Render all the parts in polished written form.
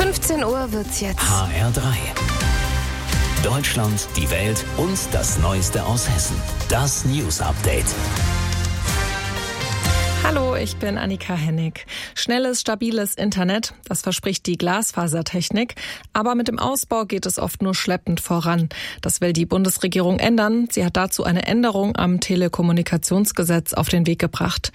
15 Uhr wird's jetzt. HR3. Deutschland, die Welt und das Neueste aus Hessen. Das News Update. Hallo, ich bin Annika Hennig. Schnelles, stabiles Internet, das verspricht die Glasfasertechnik. Aber mit dem Ausbau geht es oft nur schleppend voran. Das will die Bundesregierung ändern. Sie hat dazu eine Änderung am Telekommunikationsgesetz auf den Weg gebracht.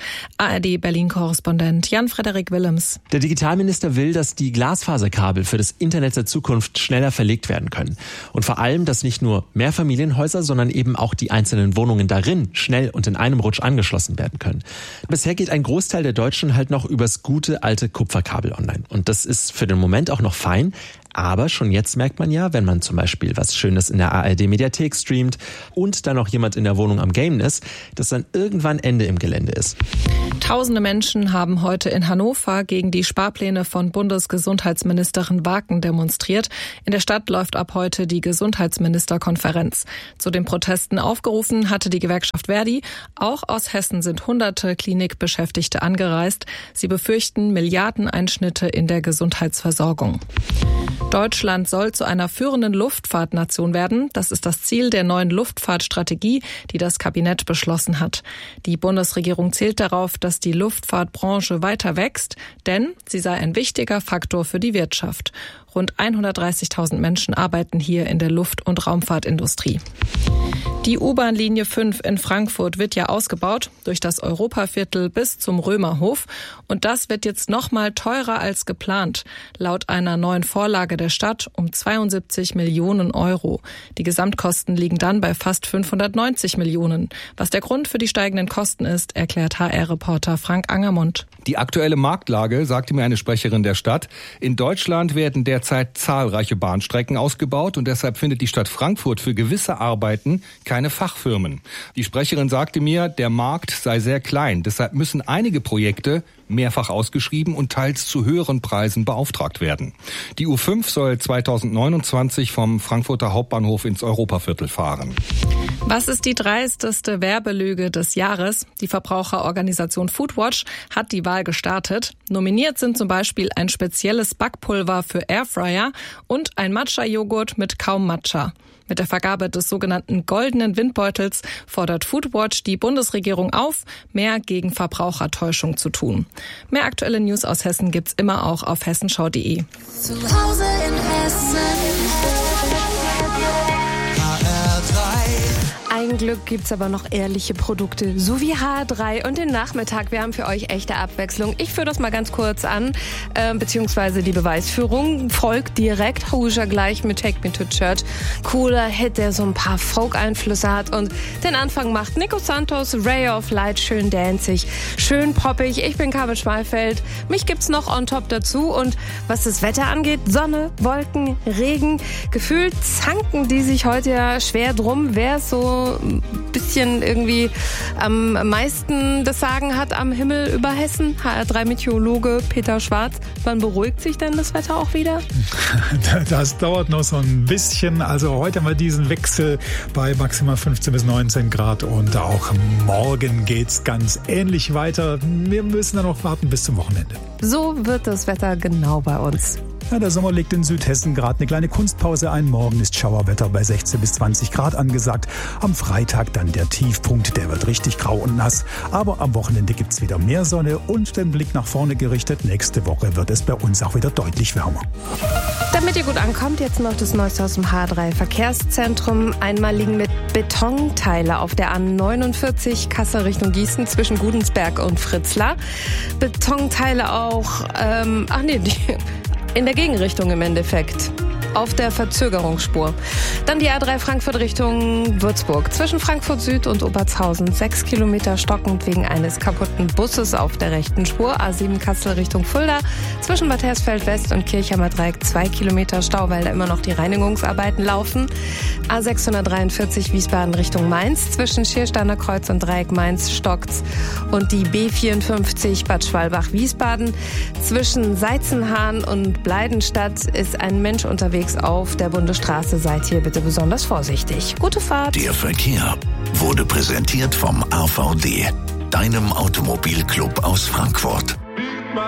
ARD-Berlin-Korrespondent Jan-Frederik Willems. Der Digitalminister will, dass die Glasfaserkabel für das Internet der Zukunft schneller verlegt werden können. Und vor allem, dass nicht nur Mehrfamilienhäuser, sondern eben auch die einzelnen Wohnungen darin schnell und in einem Rutsch angeschlossen werden können. Bisher geht ein Großteil der Deutschen halt noch übers gute alte Kupferkabel online. Und das ist für den Moment auch noch fein. Aber schon jetzt merkt man ja, wenn man zum Beispiel was Schönes in der ARD-Mediathek streamt und dann noch jemand in der Wohnung am Gamen ist, dass dann irgendwann Ende im Gelände ist. Tausende Menschen haben heute in Hannover gegen die Sparpläne von Bundesgesundheitsministerin Waken demonstriert. In der Stadt läuft ab heute die Gesundheitsministerkonferenz. Zu den Protesten aufgerufen hatte die Gewerkschaft Verdi. Auch aus Hessen sind hunderte Klinikbeschäftigte angereist. Sie befürchten Milliardeneinschnitte in der Gesundheitsversorgung. Deutschland soll zu einer führenden Luftfahrtnation werden. Das ist das Ziel der neuen Luftfahrtstrategie, die das Kabinett beschlossen hat. Die Bundesregierung zählt darauf, dass die Luftfahrtbranche weiter wächst, denn sie sei ein wichtiger Faktor für die Wirtschaft. Rund 130.000 Menschen arbeiten hier in der Luft- und Raumfahrtindustrie. Die U-Bahn-Linie 5 in Frankfurt wird ja ausgebaut durch das Europaviertel bis zum Römerhof. Und das wird jetzt noch mal teurer als geplant. Laut einer neuen Vorlage der Stadt um 72 Millionen Euro. Die Gesamtkosten liegen dann bei fast 590 Millionen. Was der Grund für die steigenden Kosten ist, erklärt HR-Reporter Frank Angermund. Die aktuelle Marktlage, sagte mir eine Sprecherin der Stadt. In Deutschland werden derzeit zahlreiche Bahnstrecken ausgebaut und deshalb findet die Stadt Frankfurt für gewisse Arbeiten keine Fachfirmen. Die Sprecherin sagte mir, der Markt sei sehr klein. Deshalb müssen einige Projekte mehrfach ausgeschrieben und teils zu höheren Preisen beauftragt werden. Die U5 soll 2029 vom Frankfurter Hauptbahnhof ins Europaviertel fahren. Was ist die dreisteste Werbelüge des Jahres? Die Verbraucherorganisation Foodwatch hat die Wahl gestartet. Nominiert sind zum Beispiel ein spezielles Backpulver für Airfryer und ein Matcha-Joghurt mit kaum Matcha. Mit der Vergabe des sogenannten Goldenen Windbeutels fordert Foodwatch die Bundesregierung auf, mehr gegen Verbrauchertäuschung zu tun. Mehr aktuelle News aus Hessen gibt's immer auch auf hessenschau.de. Zu Hause in Hessen. Ein Glück gibt's aber noch ehrliche Produkte, so wie HR3 und den Nachmittag. Wir haben für euch echte Abwechslung. Ich führe das mal ganz kurz an, beziehungsweise die Beweisführung folgt direkt. Hoosier gleich mit Take Me to Church. Cooler Hit, der so ein paar Folk-Einflüsse hat. Und den Anfang macht Nico Santos, Ray of Light, schön danzig, schön poppig. Ich bin Carmen Schmalfeld. Mich gibt's noch on top dazu. Und was das Wetter angeht, Sonne, Wolken, Regen. Gefühlt zanken die sich heute ja schwer drum, wer so ein bisschen irgendwie am meisten das Sagen hat am Himmel über Hessen. HR3-Meteorologe Peter Schwarz. Wann beruhigt sich denn das Wetter auch wieder? Das dauert noch so ein bisschen. Also heute haben wir diesen Wechsel bei maximal 15 bis 19 Grad und auch morgen geht's ganz ähnlich weiter. Wir müssen dann noch warten bis zum Wochenende. So wird das Wetter genau bei uns. Ja, der Sommer legt in Südhessen gerade eine kleine Kunstpause ein. Morgen ist Schauerwetter bei 16 bis 20 Grad angesagt. Am Freitag dann der Tiefpunkt, der wird richtig grau und nass. Aber am Wochenende gibt's wieder mehr Sonne und den Blick nach vorne gerichtet. Nächste Woche wird es bei uns auch wieder deutlich wärmer. Damit ihr gut ankommt, jetzt noch das Neueste aus dem H3 Verkehrszentrum. Einmal liegen mit Betonteile auf der A49 Kassel Richtung Gießen zwischen Gudensberg und Fritzlar. Betonteile auch, in der Gegenrichtung im Endeffekt. Auf der Verzögerungsspur. Dann die A3 Frankfurt Richtung Würzburg. Zwischen Frankfurt Süd und Obertshausen 6 Kilometer stockend wegen eines kaputten Busses auf der rechten Spur. A7 Kassel Richtung Fulda. Zwischen Bad Hersfeld West und Kirchheimer Dreieck 2 Kilometer Stau, weil da immer noch die Reinigungsarbeiten laufen. A643 Wiesbaden Richtung Mainz. Zwischen Schiersteiner Kreuz und Dreieck Mainz stockt's. Und die B54 Bad Schwalbach-Wiesbaden. Zwischen Seizenhahn und Bleidenstadt ist ein Mensch unterwegs auf der Bundesstraße. Seid hier bitte besonders vorsichtig. Gute Fahrt. Der Verkehr wurde präsentiert vom AVD, deinem Automobilclub aus Frankfurt.